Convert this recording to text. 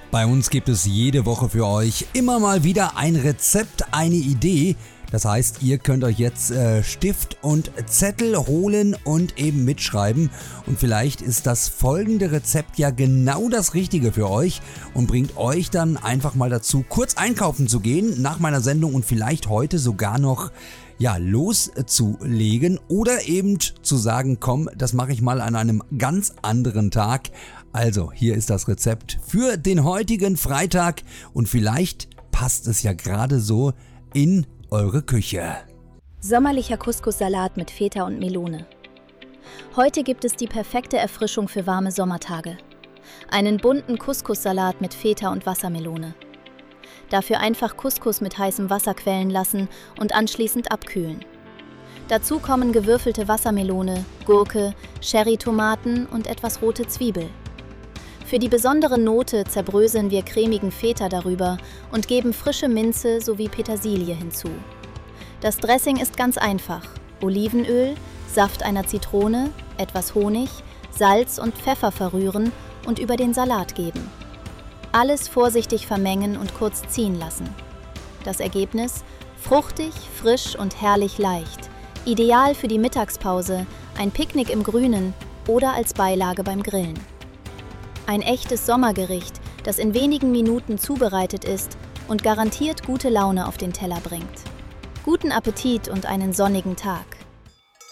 Bei uns gibt es jede Woche für euch immer mal wieder ein Rezept, eine Idee. Das heißt, ihr könnt euch jetzt Stift und Zettel holen und eben mitschreiben. Und vielleicht ist das folgende Rezept ja genau das Richtige für euch und bringt euch dann einfach mal dazu, kurz einkaufen zu gehen nach meiner Sendung und vielleicht heute sogar noch loszulegen oder eben zu sagen, komm, das mache ich mal an einem ganz anderen Tag. Also, hier ist das Rezept für den heutigen Freitag und vielleicht passt es ja gerade so in eure Küche. Sommerlicher Couscous-Salat mit Feta und Melone. Heute gibt es die perfekte Erfrischung für warme Sommertage. Einen bunten Couscous-Salat mit Feta und Wassermelone. Dafür einfach Couscous mit heißem Wasser quellen lassen und anschließend abkühlen. Dazu kommen gewürfelte Wassermelone, Gurke, Cherrytomaten und etwas rote Zwiebel. Für die besondere Note zerbröseln wir cremigen Feta darüber und geben frische Minze sowie Petersilie hinzu. Das Dressing ist ganz einfach: Olivenöl, Saft einer Zitrone, etwas Honig, Salz und Pfeffer verrühren und über den Salat geben. Alles vorsichtig vermengen und kurz ziehen lassen. Das Ergebnis: fruchtig, frisch und herrlich leicht. Ideal für die Mittagspause, ein Picknick im Grünen oder als Beilage beim Grillen. Ein echtes Sommergericht, das in wenigen Minuten zubereitet ist und garantiert gute Laune auf den Teller bringt. Guten Appetit und einen sonnigen Tag!